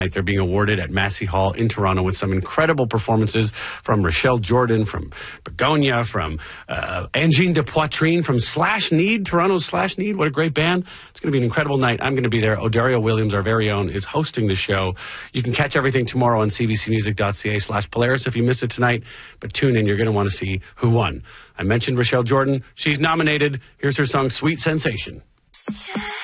They're being awarded at Massey Hall in Toronto with some incredible performances from Rochelle Jordan, from Begonia, from Angine de Poitrine, from Slash Need, Toronto's Slash Need. What a great band. It's going to be an incredible night. I'm going to be there. Odario Williams, our very own, is hosting the show. You can catch everything tomorrow on cbcmusic.ca/Polaris if you miss it tonight. But tune in. You're going to want to see who won. I mentioned Rochelle Jordan. She's nominated. Here's her song, Sweet Sensation.